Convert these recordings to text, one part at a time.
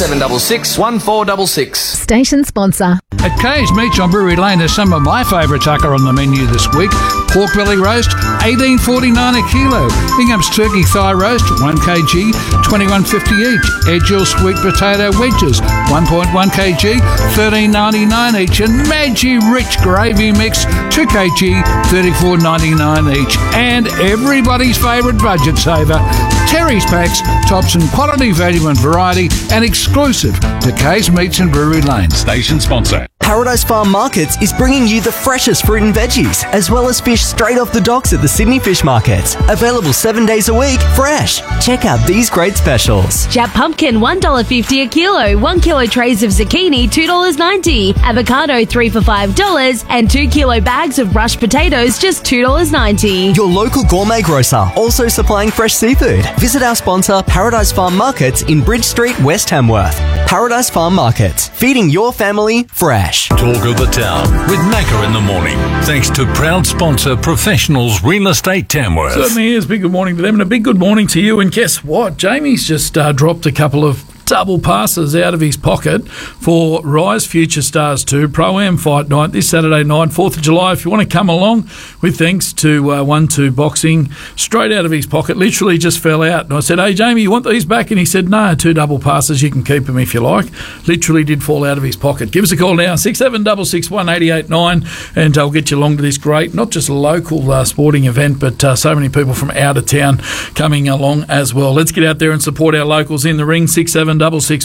6766 1466. Station sponsor. At Kay's Meats on Brewery Lane, there's some of my favourites are on the menu this week. Pork belly roast, $18.49 a kilo. Ingham's turkey thigh roast, 1 kg, $21.50 each. Edgehill sweet potato wedges, 1.1 kg, $13.99 each. And Maggi rich gravy mix, 2 kg, $34.99 each. And everybody's favourite budget saver, Terry's Packs, tops in quality, value and variety, and exclusive to Kay's Meats and Brewery Lane. Station sponsor. Paradise Farm Markets is bringing you the freshest fruit and veggies, as well as fish straight off the docks at the Sydney Fish Market. Available 7 days a week, fresh. Check out these great specials. Jap pumpkin, $1.50 a kilo. 1 kilo trays of zucchini, $2.90. Avocado, 3 for $5. And 2 kilo bags of rushed potatoes, just $2.90. Your local gourmet grocer, also supplying fresh seafood. Visit our sponsor, Paradise Farm Markets in Bridge Street, West Hamworth. Paradise Farm Markets, feeding your family fresh. Talk of the town with Macca in the morning. Thanks to proud sponsor Professionals Real Estate Tamworth. Certainly is. Big good morning to them and a big good morning to you. And guess what? Jamie's just dropped a couple of double passes out of his pocket for Rise Future Stars 2 Pro-Am Fight Night this Saturday night, 4th of July. If you want to come along, with thanks to 1-2 Boxing, straight out of his pocket, literally just fell out. And I said, hey, Jamie, you want these back? And he said, no, 2 double passes, you can keep them if you like. Literally did fall out of his pocket. Give us a call now, 6766 1889, and I'll get you along to this great, not just local sporting event, but so many people from out of town coming along as well. Let's get out there and support our locals in the ring, 6766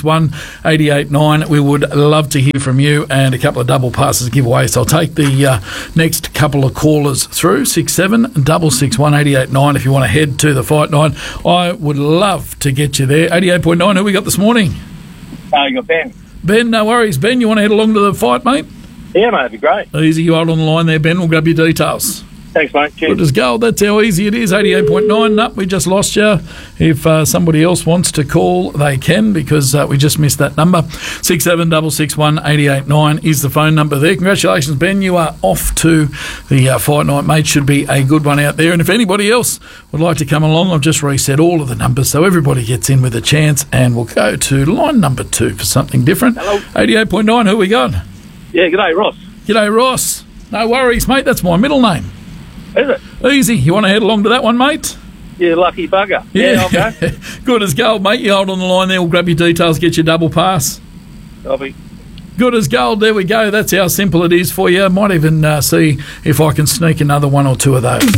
1889. We would love to hear from you, and a couple of double passes to give away. So I'll take the next couple of callers through, 6766 1889. If you want to head to the fight night, I would love to get you there. 88.9, who we got this morning? You got Ben. Ben, no worries. Ben, you want to head along to the fight, mate? Yeah, mate, that'd be great. Easy, you hold on the line there, Ben. We'll grab your details. Thanks, mate. Cheers. Good as gold. That's how easy it is. 88.9. No, we just lost you. If somebody else wants to call, they can, because we just missed that number. 6766 1889 is the phone number there. Congratulations, Ben. You are off to the fight night, mate. Should be a good one out there. And if anybody else would like to come along, I've just reset all of the numbers so everybody gets in with a chance. And we'll go to line number 2 for something different. Hello. 88.9. Who we got? Yeah, g'day, Ross. G'day, Ross. No worries, mate. That's my middle name. Is it? Easy. You want to head along to that one, mate? Yeah, lucky bugger. Yeah, I'll go. Good as gold, mate. You hold on the line there. We'll grab your details, get your double pass. Copy. Good as gold. There we go. That's how simple it is for you. Might even see if I can sneak another 1 or 2 of those.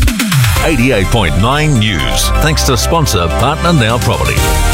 88.9 News. Thanks to sponsor Partner Now Property.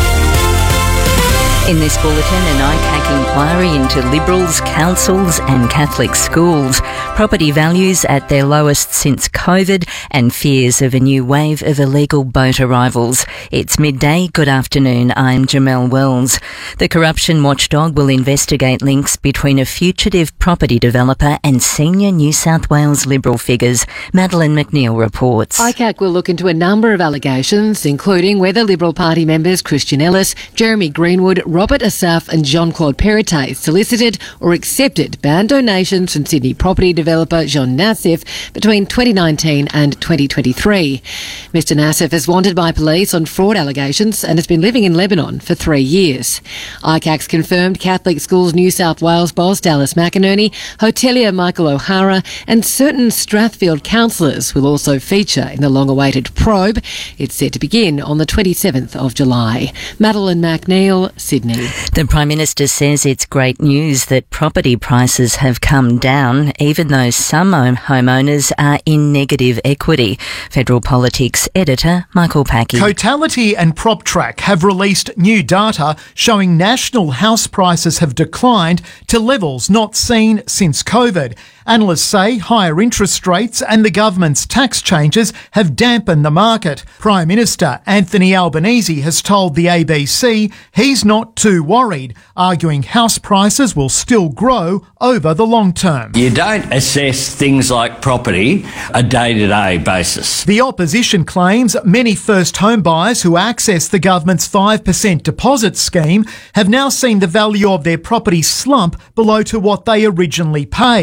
In this bulletin, an ICAC inquiry into Liberals, councils and Catholic schools, property values at their lowest since COVID, and fears of a new wave of illegal boat arrivals. It's midday. Good afternoon. I'm Jamelle Wells. The corruption watchdog will investigate links between a fugitive property developer and senior New South Wales Liberal figures. Madeline McNeil reports. ICAC will look into a number of allegations, including whether Liberal Party members Christian Ellis, Jeremy Greenwood, Robert Asaf and Jean-Claude Perrottet solicited or accepted band donations from Sydney property developer John Nassif between 2019 and 2023. Mr Nassif is wanted by police on fraud allegations and has been living in Lebanon for 3 years. ICAC's confirmed Catholic Schools New South Wales boss Dallas McInerney, hotelier Michael O'Hara and certain Strathfield councillors will also feature in the long-awaited probe. It's set to begin on the 27th of July. Madeline McNeil, Sydney. The Prime Minister says it's great news that property prices have come down, even though some homeowners are in negative equity. Federal Politics editor Michael Packey. Cotality and PropTrack have released new data showing national house prices have declined to levels not seen since COVID. Analysts say higher interest rates and the government's tax changes have dampened the market. Prime Minister Anthony Albanese has told the ABC he's not too worried, arguing house prices will still grow over the long term. You don't assess things like property a day-to-day basis. The opposition claims many first home buyers who access the government's 5% deposit scheme have now seen the value of their property slump below to what they originally paid.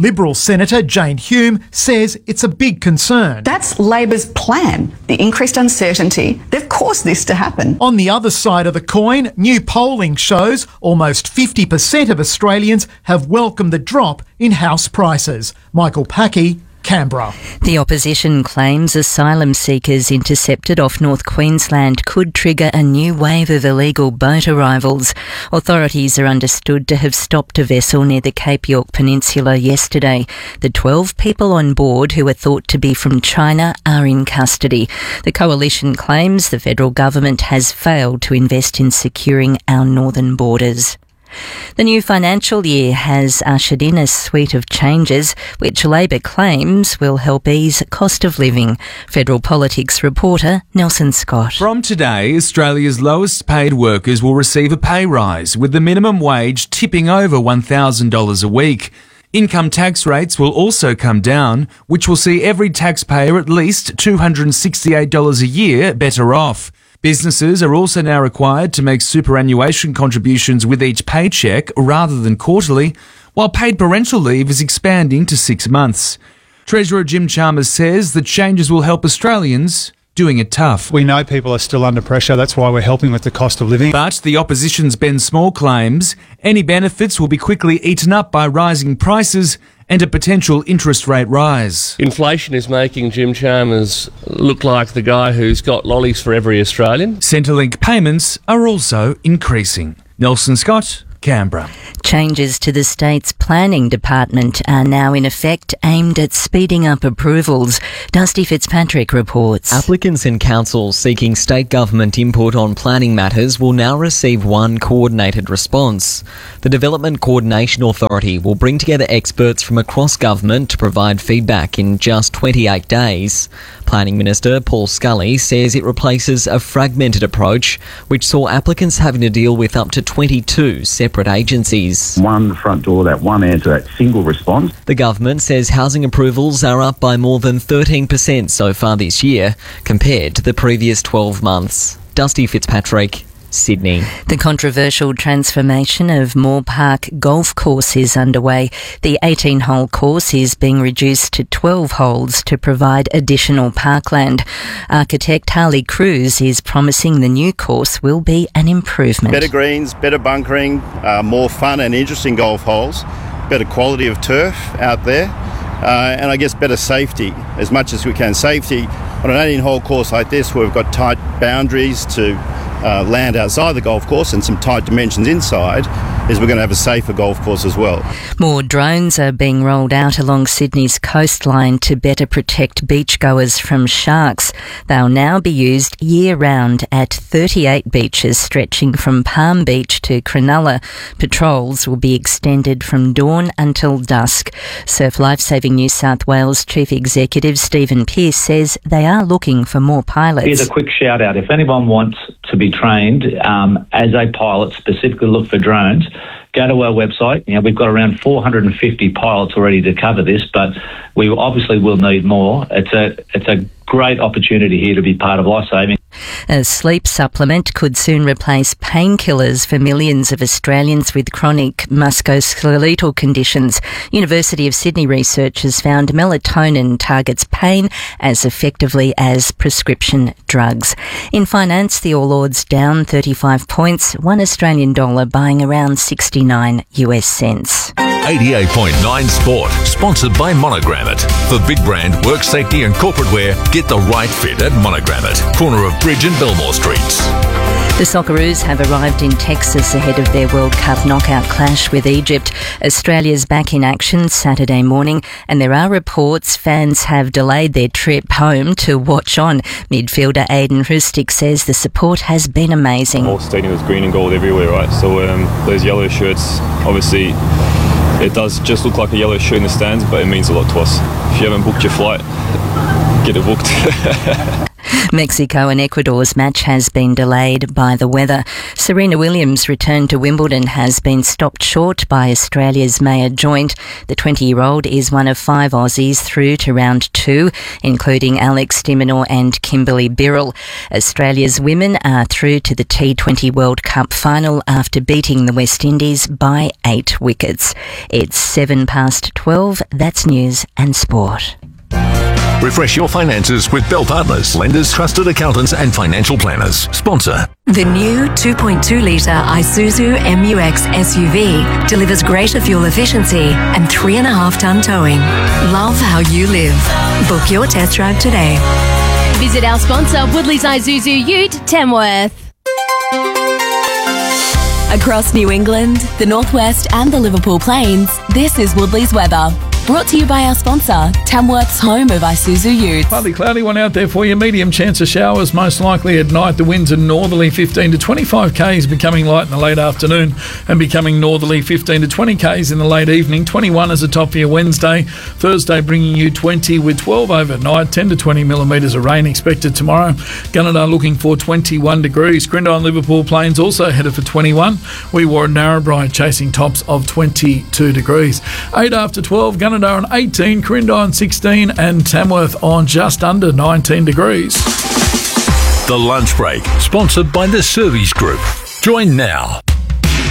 Liberal Senator Jane Hume says it's a big concern. That's Labor's plan, the increased uncertainty. They've caused this to happen. On the other side of the coin, new polling shows almost 50% of Australians have welcomed the drop in house prices. Michael Packey, Canberra. The opposition claims asylum seekers intercepted off North Queensland could trigger a new wave of illegal boat arrivals. Authorities are understood to have stopped a vessel near the Cape York Peninsula yesterday. The 12 people on board who are thought to be from China are in custody. The coalition claims the federal government has failed to invest in securing our northern borders. The new financial year has ushered in a suite of changes which Labor claims will help ease cost of living. Federal politics reporter Nelson Scott. From today, Australia's lowest paid workers will receive a pay rise, with the minimum wage tipping over $1,000 a week. Income tax rates will also come down, which will see every taxpayer at least $268 a year better off. Businesses are also now required to make superannuation contributions with each paycheck rather than quarterly, while paid parental leave is expanding to 6 months. Treasurer Jim Chalmers says the changes will help Australians doing it tough. We know people are still under pressure. That's why we're helping with the cost of living. But the opposition's Ben Small claims any benefits will be quickly eaten up by rising prices and a potential interest rate rise. Inflation is making Jim Chalmers look like the guy who's got lollies for every Australian. Centrelink payments are also increasing. Nelson Scott, Canberra. Changes to the state's planning department are now in effect, aimed at speeding up approvals. Dusty Fitzpatrick reports. Applicants and councils seeking state government input on planning matters will now receive one coordinated response. The Development Coordination Authority will bring together experts from across government to provide feedback in just 28 days. Planning Minister Paul Scully says it replaces a fragmented approach which saw applicants having to deal with up to 22 separate agencies. One front door, that one answer, that single response. The government says housing approvals are up by more than 13% so far this year compared to the previous 12 months. Dusty Fitzpatrick, Sydney. The controversial transformation of Moore Park Golf Course is underway. The 18-hole course is being reduced to 12 holes to provide additional parkland. Architect Harley Cruz is promising the new course will be an improvement. Better greens, better bunkering, more fun and interesting golf holes, better quality of turf out there, and I guess better safety, as much as we can. Safety on an 18-hole course like this, where we've got tight boundaries to land outside the golf course and some tight dimensions inside, is we're going to have a safer golf course as well. More drones are being rolled out along Sydney's coastline to better protect beachgoers from sharks. They'll now be used year-round at 38 beaches stretching from Palm Beach to Cronulla. Patrols will be extended from dawn until dusk. Surf Lifesaving New South Wales Chief Executive Stephen Pearce says they are looking for more pilots. Here's a quick shout out. If anyone wants to be trained as a pilot, specifically look for drones, go to our website. You know, we've got around 450 pilots already to cover this, but we obviously will need more. It's a great opportunity here to be part of lifesaving. A sleep supplement could soon replace painkillers for millions of Australians with chronic musculoskeletal conditions. University of Sydney researchers found melatonin targets pain as effectively as prescription drugs. In finance, the All Ords down 35 points, $1 Australian buying around 69 US cents. 88.9 Sport, sponsored by Monogrammet. For big brand, work safety and corporate wear, get the right fit at Monogrammet, corner of Bridge and Belmore Streets. The Socceroos have arrived in Texas ahead of their World Cup knockout clash with Egypt. Australia's back in action Saturday morning, and there are reports fans have delayed their trip home to watch on. Midfielder Aiden Hrustic says the support has been amazing. The whole stadium was green and gold everywhere, right? So those yellow shirts, obviously, it does just look like a yellow shirt in the stands, but it means a lot to us. If you haven't booked your flight, get it booked. Mexico and Ecuador's match has been delayed by the weather. Serena Williams' return to Wimbledon has been stopped short by Australia's Maya Joint. The 20-year-old is one of 5 Aussies through to round 2, including Alex de Minaur and Kimberly Birrell. Australia's women are through to the T20 World Cup final after beating the West Indies by 8 wickets. It's 12:07. That's news and sport. Refresh your finances with Bell Partners, lenders, trusted accountants and financial planners. Sponsor. The new 2.2-litre Isuzu MU-X SUV delivers greater fuel efficiency and 3.5-tonne towing. Love how you live. Book your test drive today. Visit our sponsor, Woodley's Isuzu Ute, Tamworth. Across New England, the Northwest and the Liverpool Plains, this is Woodley's weather. Brought to you by our sponsor, Tamworth's home of Isuzu Utes. Partly cloudy one out there for you. Medium chance of showers, most likely at night. The winds are northerly 15 to 25 k's, becoming light in the late afternoon and becoming northerly 15 to 20 k's in the late evening. 21 as a top for your Wednesday. Thursday bringing you 20 with 12 overnight. 10 to 20 millimetres of rain expected tomorrow. Gunnedah looking for 21 degrees. Grindon and Liverpool Plains also headed for 21. We wore Narrabri chasing tops of 22 degrees. 8 after 12, Gunnedah on 18, Crindon 16 and Tamworth on just under 19 degrees. The Lunch Break, sponsored by the Service Group. Join now.